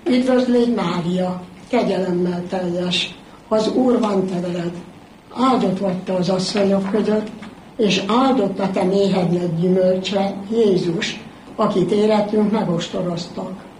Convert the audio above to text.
Üdvözlégy Mária, kegyelemmel teljes, az Úr van te veled. Áldott vagy te az asszonyok között, és áldott a te méhednek gyümölcse, Jézus, akit életünk megostoroztak.